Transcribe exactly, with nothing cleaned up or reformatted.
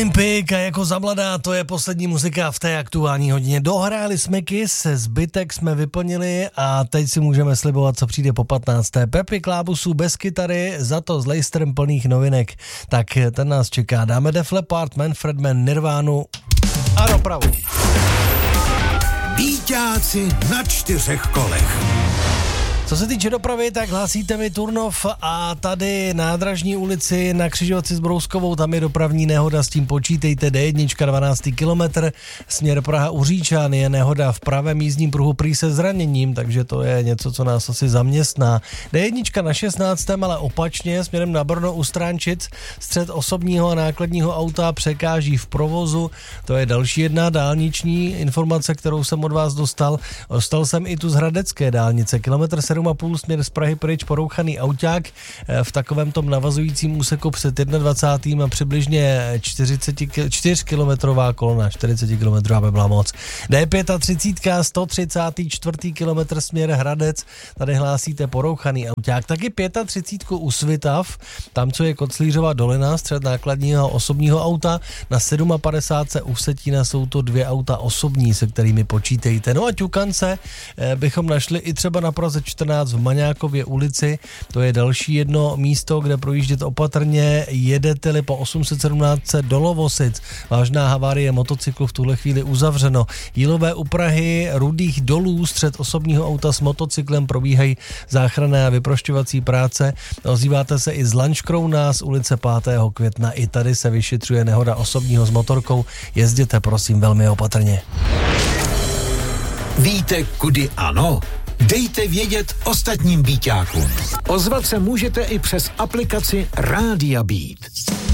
Olympik a jako za mladá, to je poslední muzika v té aktuální hodině. Dohráli jsme Kiss, zbytek jsme vyplnili a teď si můžeme slibovat, co přijde po patnácté. Pepi Klábusů bez kytary, za to s Leicesterem plných novinek. Tak ten nás čeká. Dáme Def Leppard, Manfred Mann, Nirvánu a dopravu. Víťáci na čtyřech kolech. Co se týče dopravy, tak hlásíte mi Turnov a tady nádražní ulici na křižovatci s Brouskovou, tam je dopravní nehoda, s tím počítejte, D jedna dvanáctý kilometr, směr Praha Uříčan, je nehoda v pravém jízdním pruhu prý se zraněním, takže to je něco, co nás asi zaměstná. D jedna na šestnáctém ale opačně, směrem na Brno u Stránčic, střed osobního a nákladního auta překáží v provozu, to je další jedna dálniční informace, kterou jsem od vás dostal. Dostal jsem i tu z hradecké dálnice, kilometr sedm a půl směr z Prahy pryč, porouchaný auták v takovém tom navazujícím úseku před dvacátým prvním a přibližně čtyřkilometrová kolona, čtyřicet kilometrů by byla moc. D třicet pět, sto třicátý čtvrtý kilometr směr Hradec, tady hlásíte porouchaný auták. Taky třicet pět u Svitav, tam co je Koclířova dolina, střed nákladního a osobního auta, na padesát sedm u Vsetína jsou to dvě auta osobní, se kterými počítejte. No a ťukance bychom našli i třeba na Praze čtrnáct v Maňákově ulici, to je další jedno místo, kde projíždět opatrně, jedete-li po osm set sedmnáct do Lovosic. Vážná havárie motocyklu v tuhle chvíli uzavřeno. Jílové u Prahy, Rudých dolů, střed osobního auta s motocyklem, probíhají záchranné a vyprošťovací práce. Ozýváte se i z Lanškrouna z ulice pátého května, i tady se vyšetřuje nehoda osobního s motorkou. Jezděte prosím velmi opatrně. Víte, kudy ano? Dejte vědět ostatním Víťákům. Ozvat se můžete i přes aplikaci Rádia Beat.